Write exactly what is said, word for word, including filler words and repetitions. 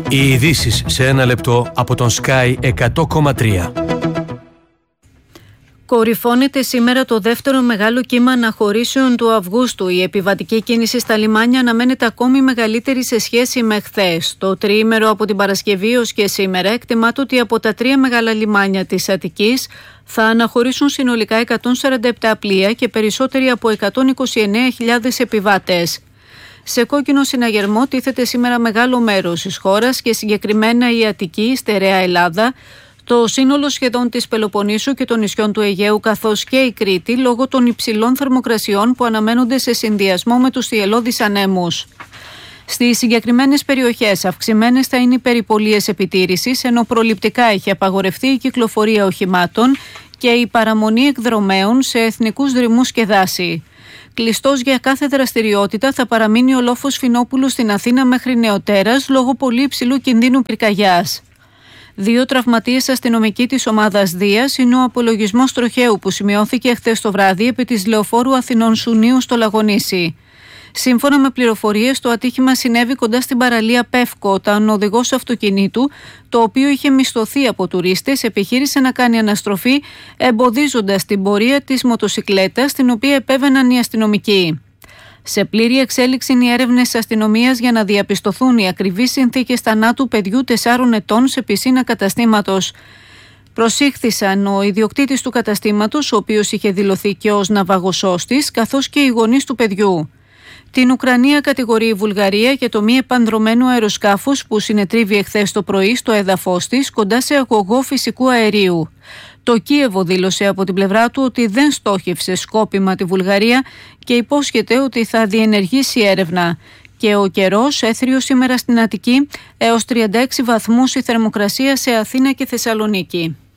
Οι ειδήσεις σε ένα λεπτό από τον Sky εκατό κόμμα τρία. Κορυφώνεται σήμερα το δεύτερο μεγάλο κύμα αναχωρήσεων του Αυγούστου. Η επιβατική κίνηση στα λιμάνια αναμένεται ακόμη μεγαλύτερη σε σχέση με χθες. Το τριήμερο από την Παρασκευή ως και σήμερα εκτιμάται ότι από τα τρία μεγάλα λιμάνια της Αττικής θα αναχωρήσουν συνολικά εκατόν σαράντα επτά πλοία και περισσότεροι από εκατόν είκοσι εννέα χιλιάδες επιβάτες. Σε κόκκινο συναγερμό τίθεται σήμερα μεγάλο μέρος της χώρας και συγκεκριμένα η Αττική, η στερεά Ελλάδα, το σύνολο σχεδόν της Πελοποννήσου και των νησιών του Αιγαίου καθώς και η Κρήτη λόγω των υψηλών θερμοκρασιών που αναμένονται σε συνδυασμό με τους θυελλώδεις ανέμους. Στις συγκεκριμένες περιοχές αυξημένες θα είναι οι περιπολίες επιτήρησης, ενώ προληπτικά έχει απαγορευτεί η κυκλοφορία οχημάτων και η παραμονή εκδρομέων σε εθνικούς δρυμούς και δάση. Κλειστός για κάθε δραστηριότητα θα παραμείνει ο λόφος Φινόπουλου στην Αθήνα μέχρι νεοτέρας λόγω πολύ υψηλού κινδύνου πυρκαγιάς. Δύο τραυματίες αστυνομικοί της ομάδας Δίας είναι ο απολογισμός τροχαίου που σημειώθηκε χθες το βράδυ επί της Λεωφόρου Αθηνών Σουνίου στο Λαγονήσι. Σύμφωνα με πληροφορίες, το ατύχημα συνέβη κοντά στην παραλία Πεύκο, όταν ο οδηγός αυτοκινήτου, το οποίο είχε μισθωθεί από τουρίστες, επιχείρησε να κάνει αναστροφή, εμποδίζοντας την πορεία της μοτοσικλέτας, την οποία επέβαιναν οι αστυνομικοί. Σε πλήρη εξέλιξη είναι οι έρευνες της αστυνομίας για να διαπιστωθούν οι ακριβείς συνθήκες θανάτου παιδιού τεσσάρων ετών σε πισίνα καταστήματος. Προσήχθησαν ο ιδιοκτήτης του καταστήματος, ο οποίος είχε δηλωθεί και ως ναυαγοσώστης, καθώς και οι γονείς του παιδιού. Την Ουκρανία κατηγορεί η Βουλγαρία για το μη επανδρωμένο αεροσκάφος που συνετρίβει εχθές το πρωί στο έδαφος της κοντά σε αγωγό φυσικού αερίου. Το Κίεβο δήλωσε από την πλευρά του ότι δεν στόχευσε σκόπιμα τη Βουλγαρία και υπόσχεται ότι θα διενεργήσει έρευνα. Και ο καιρός έθριο σήμερα στην Αττική έως τριάντα έξι βαθμούς η θερμοκρασία σε Αθήνα και Θεσσαλονίκη.